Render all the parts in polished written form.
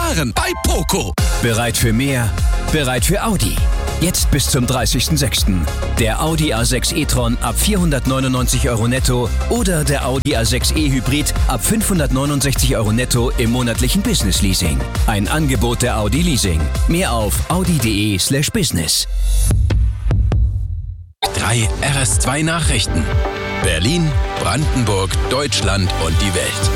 sparen bei Poco. Bereit für mehr? Bereit für Audi. Jetzt bis zum 30.06. Der Audi A6 e-tron ab 499 € netto oder der Audi A6 e-Hybrid ab 569 € netto im monatlichen Business-Leasing. Ein Angebot der Audi Leasing. Mehr auf audi.de/business. 3 RS2 Nachrichten. Berlin, Brandenburg, Deutschland und die Welt.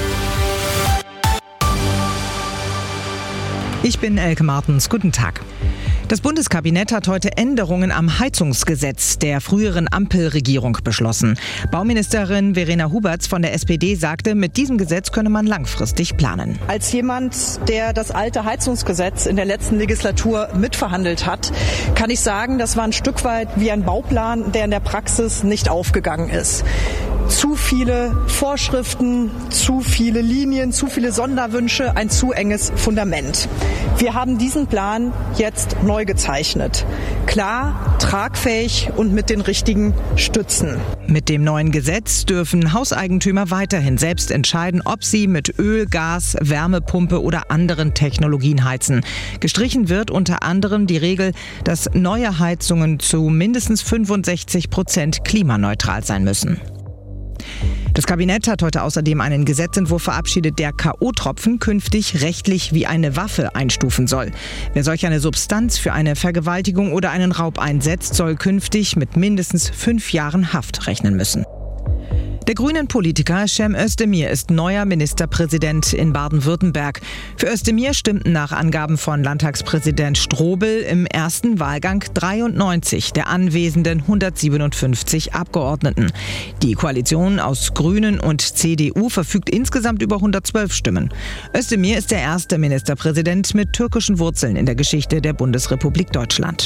Ich bin Elke Martens. Guten Tag. Das Bundeskabinett hat heute Änderungen am Heizungsgesetz der früheren Ampelregierung beschlossen. Bauministerin Verena Huberts von der SPD sagte, mit diesem Gesetz könne man langfristig planen. Als jemand, der das alte Heizungsgesetz in der letzten Legislatur mitverhandelt hat, kann ich sagen, das war ein Stück weit wie ein Bauplan, der in der Praxis nicht aufgegangen ist. Zu viele Vorschriften, zu viele Linien, zu viele Sonderwünsche, ein zu enges Fundament. Wir haben diesen Plan jetzt neu gezeichnet. Klar, tragfähig und mit den richtigen Stützen. Mit dem neuen Gesetz dürfen Hauseigentümer weiterhin selbst entscheiden, ob sie mit Öl, Gas, Wärmepumpe oder anderen Technologien heizen. Gestrichen wird unter anderem die Regel, dass neue Heizungen zu mindestens 65% klimaneutral sein müssen. Das Kabinett hat heute außerdem einen Gesetzentwurf verabschiedet, der K.O.-Tropfen künftig rechtlich wie eine Waffe einstufen soll. Wer solch eine Substanz für eine Vergewaltigung oder einen Raub einsetzt, soll künftig mit mindestens 5 Jahren Haft rechnen müssen. Der grünen Politiker Cem Özdemir ist neuer Ministerpräsident in Baden-Württemberg. Für Özdemir stimmten nach Angaben von Landtagspräsident Strobel im ersten Wahlgang 93 der anwesenden 157 Abgeordneten. Die Koalition aus Grünen und CDU verfügt insgesamt über 112 Stimmen. Özdemir ist der erste Ministerpräsident mit türkischen Wurzeln in der Geschichte der Bundesrepublik Deutschland.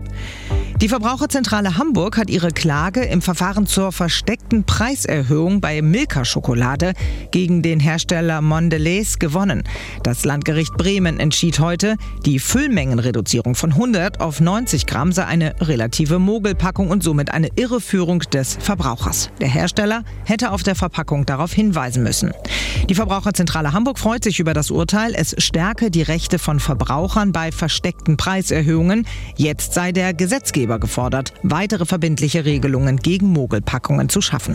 Die Verbraucherzentrale Hamburg hat ihre Klage im Verfahren zur versteckten Preiserhöhung bei Milka-Schokolade gegen den Hersteller Mondelez gewonnen. Das Landgericht Bremen entschied heute, die Füllmengenreduzierung von 100 auf 90 Gramm sei eine relative Mogelpackung und somit eine Irreführung des Verbrauchers. Der Hersteller hätte auf der Verpackung darauf hinweisen müssen. Die Verbraucherzentrale Hamburg freut sich über das Urteil. Es stärke die Rechte von Verbrauchern bei versteckten Preiserhöhungen. Jetzt sei der Gesetzgeber gefordert, weitere verbindliche Regelungen gegen Mogelpackungen zu schaffen.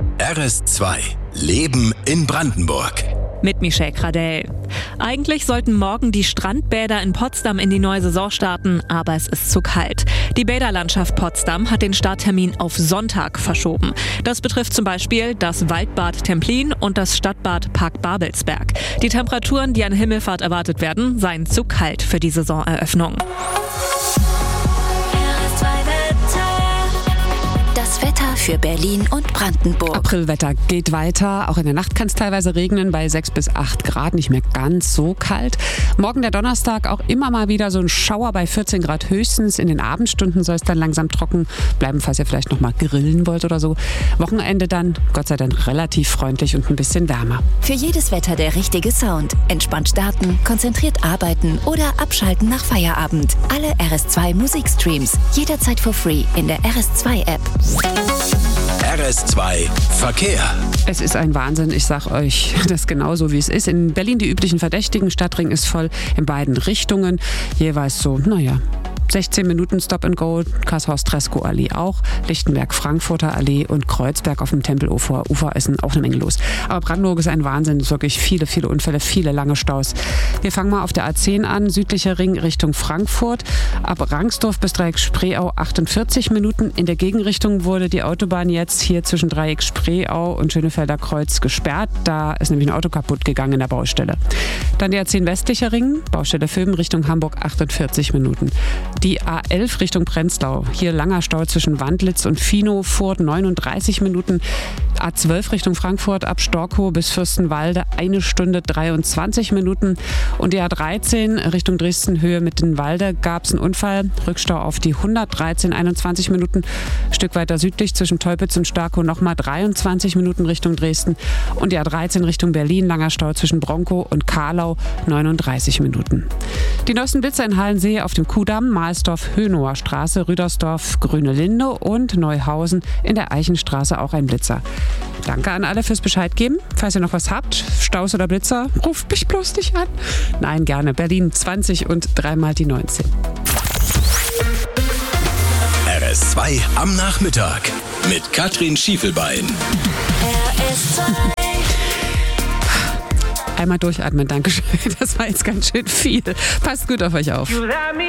RS2 Leben in Brandenburg. Mit Michelle Cradell. Eigentlich sollten morgen die Strandbäder in Potsdam in die neue Saison starten, aber es ist zu kalt. Die Bäderlandschaft Potsdam hat den Starttermin auf Sonntag verschoben. Das betrifft zum Beispiel das Waldbad Templin und das Stadtbad Park Babelsberg. Die Temperaturen, die an Himmelfahrt erwartet werden, seien zu kalt für die Saisoneröffnung. Das Wetter für Berlin und Brandenburg. Aprilwetter geht weiter. Auch in der Nacht kann es teilweise regnen bei 6 bis 8 Grad. Nicht mehr ganz so kalt. Morgen der Donnerstag auch immer mal wieder so ein Schauer bei 14 Grad höchstens. In den Abendstunden soll es dann langsam trocken bleiben, falls ihr vielleicht noch mal grillen wollt oder so. Wochenende dann, Gott sei Dank, relativ freundlich und ein bisschen wärmer. Für jedes Wetter der richtige Sound. Entspannt starten, konzentriert arbeiten oder abschalten nach Feierabend. Alle RS2 Musikstreams. Jederzeit for free in der RS2-App. RS2 Verkehr. Es ist ein Wahnsinn, ich sag euch das genauso wie es ist. In Berlin die üblichen Verdächtigen, Stadtring ist voll in beiden Richtungen. Jeweils so, 16 Minuten Stop and Go, Kasshaus-Treskow-Allee auch, Lichtenberg-Frankfurter Allee und Kreuzberg auf dem Tempelufer ist auch eine Menge los. Aber Brandenburg ist ein Wahnsinn, es sind wirklich viele, viele Unfälle, viele lange Staus. Wir fangen mal auf der A10 an, südlicher Ring Richtung Frankfurt, ab Rangsdorf bis Dreieck Spreeau 48 Minuten. In der Gegenrichtung wurde die Autobahn jetzt hier zwischen Dreieck Spreeau und Schönefelder Kreuz gesperrt. Da ist nämlich ein Auto kaputt gegangen in der Baustelle. Dann der A10 westlicher Ring, Baustelle Vöben Richtung Hamburg 48 Minuten. Die A11 Richtung Prenzlau. Hier langer Stau zwischen Wandlitz und Vinow-Furt, 39 Minuten. A12 Richtung Frankfurt ab Storkow bis Fürstenwalde 1 Stunde 23 Minuten. Und die A13 Richtung Dresden-Höhe Mittenwalde gab es einen Unfall. Rückstau auf die 113, 21 Minuten. Ein Stück weiter südlich zwischen Teupitz und Starkow nochmal 23 Minuten Richtung Dresden. Und die A13 Richtung Berlin, langer Stau zwischen Bronkow und Karlau, 39 Minuten. Die neuesten Blitzer in Hallensee auf dem Kuhdamm, Mahlsdorf-Hönower Straße, Rüdersdorf, Grüne Linde und Neuhausen in der Eichenstraße auch ein Blitzer. Danke an alle fürs Bescheid geben. Falls ihr noch was habt, Staus oder Blitzer, ruft mich bloß nicht an. Nein, gerne. Berlin 20 und 3 die 19. RS2 am Nachmittag mit Katrin Schiefelbein. Einmal durchatmen, Dankeschön. Das war jetzt ganz schön viel. Passt gut auf euch auf.